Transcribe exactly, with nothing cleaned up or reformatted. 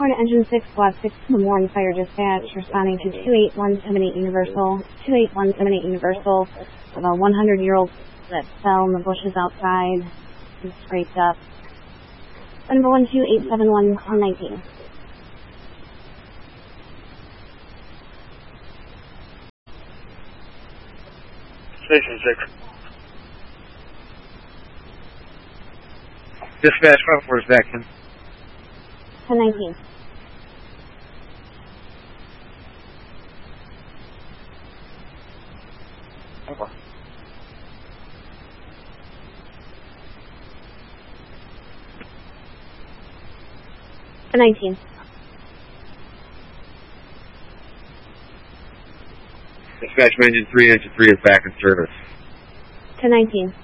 Hornet Engine six, Squad six, one, Fire Dispatch, responding to two eight one seven eight Universal, two eight one seven eight Universal, with a hundred-year-old that fell in the bushes outside and scraped up. Number one two eight seven one nineteen. Station six. Dispatch, front force back in. ten nineteen. Over. ten nineteen. Dispatch, engine three, engine three is back in service. ten nineteen.